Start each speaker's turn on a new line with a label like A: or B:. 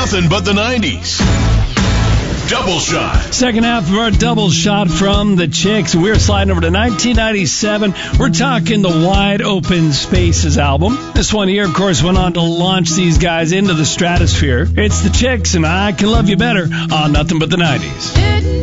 A: Nothing but the 90s. Double Shot.
B: Second half of our double shot from the Chicks. We're sliding over to 1997. We're talking the Wide Open Spaces album. This one here, of course, went on to launch these guys into the stratosphere. It's the Chicks, and I Can Love You Better on Nothing But the 90s.